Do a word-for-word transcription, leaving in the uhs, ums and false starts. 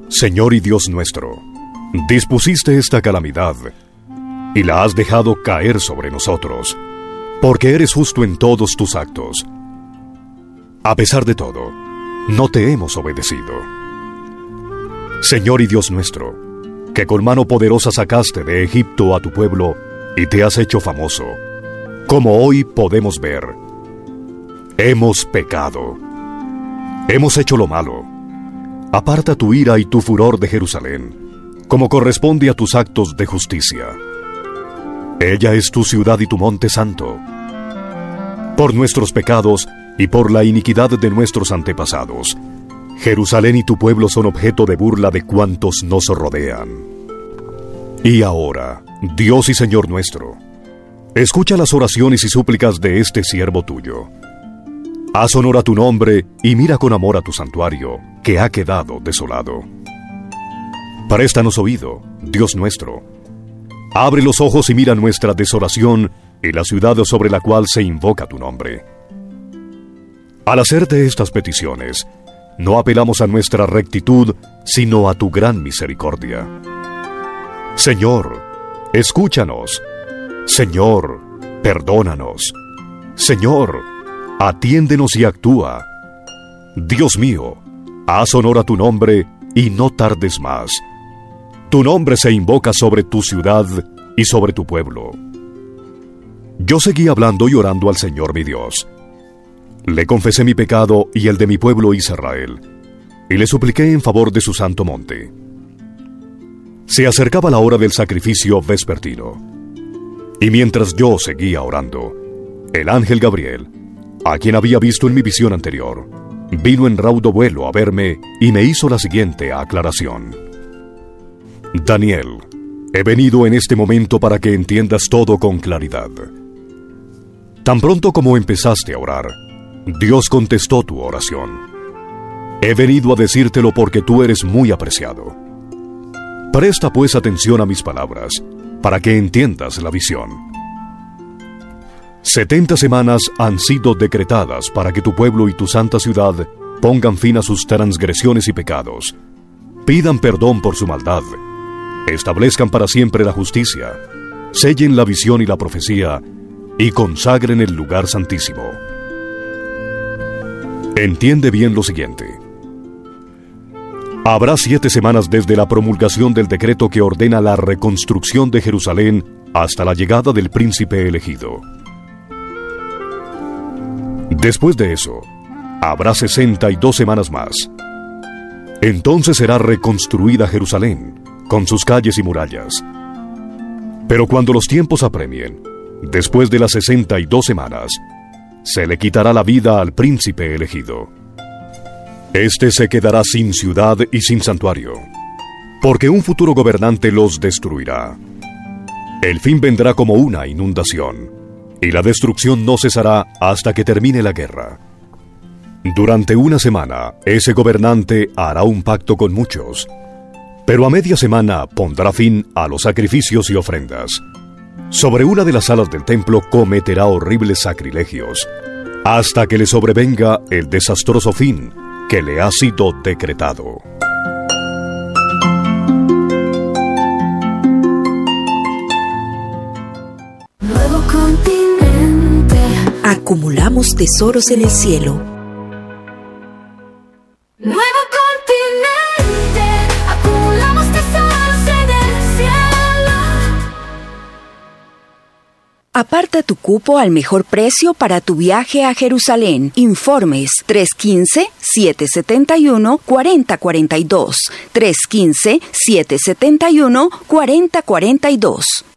Señor y Dios nuestro, dispusiste esta calamidad y la has dejado caer sobre nosotros, porque eres justo en todos tus actos. A pesar de todo, no te hemos obedecido. Señor y Dios nuestro, que con mano poderosa sacaste de Egipto a tu pueblo y te has hecho famoso, como hoy podemos ver. Hemos pecado. Hemos hecho lo malo. Aparta tu ira y tu furor de Jerusalén, como corresponde a tus actos de justicia. Ella es tu ciudad y tu monte santo. Por nuestros pecados y por la iniquidad de nuestros antepasados, Jerusalén y tu pueblo son objeto de burla de cuantos nos rodean. Y ahora, Dios y Señor nuestro, escucha las oraciones y súplicas de este siervo tuyo. Haz honor a tu nombre y mira con amor a tu santuario, que ha quedado desolado. Préstanos oído, Dios nuestro. Abre los ojos y mira nuestra desolación y la ciudad sobre la cual se invoca tu nombre. Al hacerte estas peticiones, no apelamos a nuestra rectitud, sino a tu gran misericordia. Señor, escúchanos. Señor, perdónanos. Señor, atiéndenos y actúa. Dios mío, haz honor a tu nombre y no tardes más. Tu nombre se invoca sobre tu ciudad y sobre tu pueblo. Yo seguí hablando y orando al Señor mi Dios. Le confesé mi pecado y el de mi pueblo Israel, y le supliqué en favor de su santo monte. Se acercaba la hora del sacrificio vespertino, y mientras yo seguía orando, el ángel Gabriel, a quien había visto en mi visión anterior, vino en raudo vuelo a verme y me hizo la siguiente aclaración. Daniel, he venido en este momento para que entiendas todo con claridad. Tan pronto como empezaste a orar, Dios contestó tu oración. He venido a decírtelo porque tú eres muy apreciado. Presta pues atención a mis palabras, para que entiendas la visión. Setenta semanas han sido decretadas para que tu pueblo y tu santa ciudad pongan fin a sus transgresiones y pecados, pidan perdón por su maldad, establezcan para siempre la justicia, sellen la visión y la profecía, y consagren el lugar santísimo. Entiende bien lo siguiente. Habrá siete semanas desde la promulgación del decreto que ordena la reconstrucción de Jerusalén hasta la llegada del príncipe elegido. Después de eso, habrá sesenta y dos semanas más. Entonces será reconstruida Jerusalén, con sus calles y murallas. Pero cuando los tiempos apremien, después de las sesenta y dos semanas, se le quitará la vida al príncipe elegido. Este se quedará sin ciudad y sin santuario, porque un futuro gobernante los destruirá. El fin vendrá como una inundación, y la destrucción no cesará hasta que termine la guerra. Durante una semana, ese gobernante hará un pacto con muchos, pero a media semana pondrá fin a los sacrificios y ofrendas. Sobre una de las salas del templo cometerá horribles sacrilegios, hasta que le sobrevenga el desastroso fin que le ha sido decretado. Nuevo continente. Acumulamos tesoros en el cielo. Nuevo continente. Acumulamos tesoros en el cielo. Aparta tu cupo al mejor precio para tu viaje a Jerusalén. Informes tres uno cinco, siete siete uno, cuatro cero cuatro dos. tres uno cinco, siete siete uno, cuatro cero cuatro dos.